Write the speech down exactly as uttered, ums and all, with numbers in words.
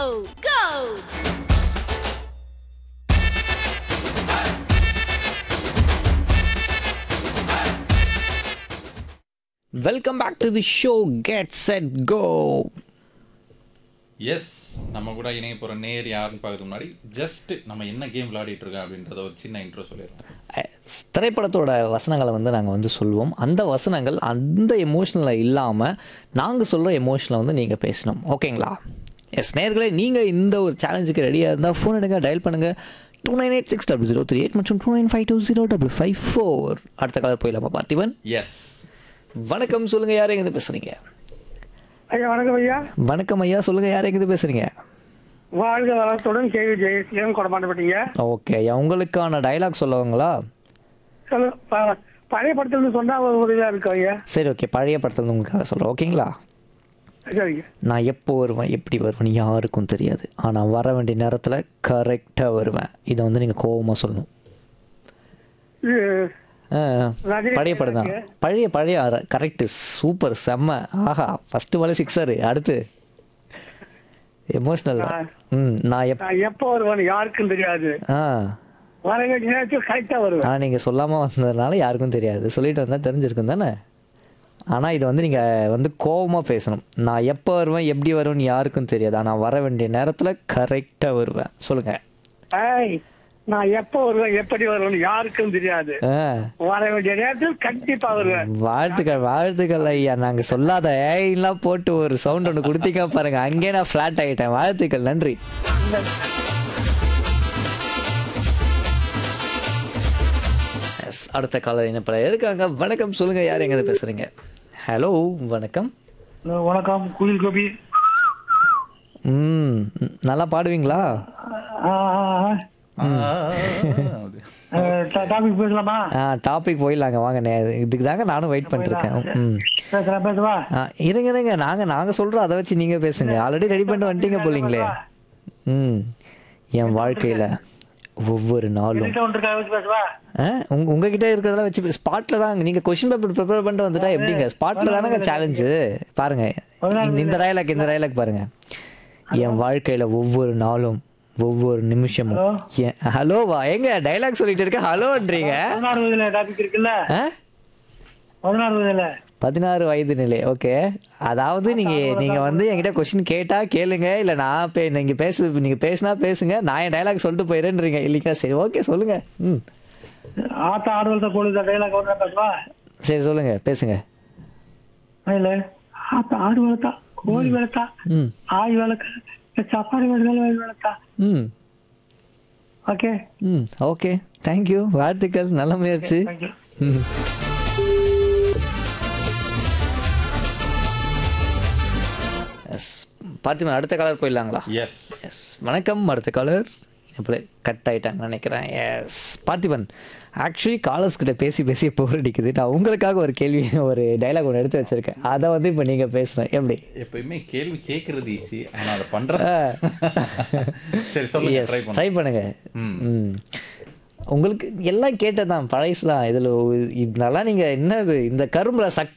go! Welcome back to the show get set go. S நம்ம கூட இணைய போகிற நேர் யாருன்னு பார்க்கறதுக்கு முன்னாடி ஜஸ்ட் நம்ம என்ன கேம் விளையாடிட்டு இருக்கோம் அப்படின்றத ஒரு சின்ன இன்ட்ரோ சொல்லிடுறோம். திரைப்படத்தோட வசனங்களை வந்து நாங்கள் வந்து சொல்லுவோம். அந்த வசனங்கள் அந்த எமோஷனில் இல்லாமல் நாங்கள் சொல்கிற எமோஷனில் வந்து நீங்கள் பேசணும். ஓகேங்களா? எஸ் நேர்களே, நீங்கள் இந்த ஒரு சேலஞ்சுக்கு ரெடியாக இருந்தால் ஃபோன் எடுங்க, டயல் பண்ணுங்கள் two nine eight six double zero three eight மற்றும் two nine five two zero double five four. அடுத்த காலர் போயிடலாமா பார்த்திபன்? எஸ் வணக்கம், சொல்லுங்கள், யார் எங்கேருந்து பேசுகிறீங்க? ஐயா வணக்கம் ஐயா. வணக்கம் ஐயா, சொல்லுங்கள், யார் எங்கேருந்து பேசுகிறீங்க? வாழ்க வளத்துடன் கேவி ஜெயசீலன் கொடமாட்டப்பட்டீங்க. ஓகே ஐயா, உங்களுக்கான டயலாக் சொல்லுவாங்களா? சொல்லு. ப- பழைய படத்துல சொன்னா ஒரு உதவியா இருக்கும் ஐயா. சரி, ஓகே, பழைய படத்தில் உங்களுக்காக சொல்கிறேன். ஓகேங்களா? சரிங்க. நான் எப்போ வருவேன், எப்படி வருவேன் யாருக்கும் தெரியாது, ஆனால் வர வேண்டிய நேரத்தில் கரெக்டாக வருவேன். இதை வந்து நீங்கள் கோவமாக சொல்லணும். இது ஆ, ரஜினி பழைய படம் தான். பழைய பழைய கரெக்டு, சூப்பர், செம்ம, ஆஹா, ஃபஸ்ட்டு பாலே சிக்ஸரு. அடுத்து எமோஷ்னல். ம் நான் எப் நான் எப்போ வருவேன் யாருக்கும் தெரியாது, ஆ வர வேண்டிய நேரத்தில் கரெக்டா வருவேன். ஆனால் நீங்கள் சொல்லாமல் வந்ததுனால யாருக்கும் தெரியாது, சொல்லிட்டு வந்தால் தெரிஞ்சிருக்கும் தானே. ஆனால் இது வந்து நீங்கள் வந்து கோவமாக பேசணும். நான் எப்போ வருவேன், எப்படி வருவேன்னு யாருக்கும் தெரியாது, ஆனால் வர வேண்டிய நேரத்தில் கரெக்டாக வருவேன். சொல்லுங்கள். ஏய், நான் எப்போ வருவேன் எப்படி வருவேன் யாருக்கும் தெரியாது, ஆ வர வேண்டிய நேரத்தில் கண்டிப்பா வருவேன். வாழ்த்துக்கள், வாழ்த்துக்கள் ஐயா. நாங்கள் சொல்லாத ஏய்லாம் போட்டு ஒரு சவுண்ட் ஒன்று கொடுத்தீங்க பாருங்க, அங்கேயே நான் ஃப்ளாட் ஆகிட்டேன். வாழ்த்துக்கள், நன்றி. எஸ், அடுத்த காலர் என்ன பல இருக்காங்க. வணக்கம், சொல்லுங்க, யார் எங்க பேசுறீங்க? ஹலோ, வணக்கம். வணக்கம், குயில் கோபி. ம் நல்லா பாடுவீங்களா? டாபிக் பேசலாமா? ஆ டாபிக் போயிடலாங்க, வாங்க. நே- இதுக்கு தாங்க நானும் வெயிட் பண்ணிருக்கேன். ம் பேசலாம், பேசுவா. ஆ இருங்க இருங்க, நாங்கள் நாங்கள் சொல்கிறோம், அதை வச்சு நீங்கள் பேசுங்க. ஆல்ரெடி ரெடி பண்ணிட்டு வந்துட்டீங்க போலீங்களே. ம் என் வாழ்க்கையில் ஒவ்வொரு நாளும் பேசுவா. ஆ உங்க உங்ககிட்ட இருக்கிறதெல்லாம் வச்சு ஸ்பாட்டில் தான். நீங்கள் கொஷின் பேப்பர் ப்ரிப்பேர் பண்ணிட்டு வந்துட்டா எப்படிங்க? ஸ்பாட்டில் தானேங்க சேலஞ்சு. பாருங்க, இந்த- இந்த டயலாக் இந்த டயலாக் பாருங்க. என் வாழ்க்கையில் ஒவ்வொரு நாளும் ஒவ்வொரு நிமிஷமும் என் ஹலோவா எங்க டைலாக் சொல்லிட்டு இருக்க ஹலோன்றீங்க? பதினாறு வயதுல டாபிக் இருக்குல்ல, ஆ பதினாறு வயதுல. பதினாறு வயது நிலை. ஓகே, அதாவது நீங்கள் நீங்கள் வந்து என்கிட்ட கொஸ்டின் கேட்டால் கேளுங்க, இல்லை நான் பே நீங்கள் பேசு நீங்கள் பேசுனா பேசுங்க, நான் என் டைலாக் சொல்லிட்டு போயிடுறேன்றீங்க இல்லைங்களா? சரி, ஓகே, சொல்லுங்கள். ம் ஆத்தா ஆடுவலத்த கோழி டைலாக் ஒன்று பேசுவா. சரி, சொல்லுங்கள், பேசுங்க. இல்ல, ஆத்தா ஆடு வளர்த்தா, கோழி வளர்த்தா, ம் ஆய் வளர்க்க, சப்பாடி வளர்க்க வளர்த்தா. ம் ஓகே, ம் ஓகே, தேங்க்யூ, வாழ்த்துக்கள், நல்ல முயற்சி. தேங்க்யூ. ம் எஸ், பார்த்திபன், அடுத்த காலர் போயிடலாங்களா? எஸ் எஸ், வணக்கம். அடுத்த காலர் எப்படி கட் ஆகிட்டாங்கன்னு நினைக்கிறேன். எஸ், பார்த்திபன், ஆக்சுவலி காலர்ஸ் கிட்ட பேசி பேசி போர் அடிக்குது. நான் உங்களுக்காக ஒரு கேள்வி, ஒரு டைலாக் ஒன்று எடுத்து வச்சிருக்கேன், அதை வந்து இப்போ நீங்கள் பேசுகிறேன். எப்படி? எப்பயுமே கேள்வி கேட்கறது ஈஸி, ஆனால் அதை பண்ணுறது சரி சொல்லுங்க, ட்ரை பண்ணுங்க. ட்ரை பண்ணுங்க. ம் ம் உங்களுக்கு எல்லாம் கேட்டதான் பழசுலாம். இதில் இதெல்லாம் நீங்கள் என்னது இந்த கரும்புல சக்கரை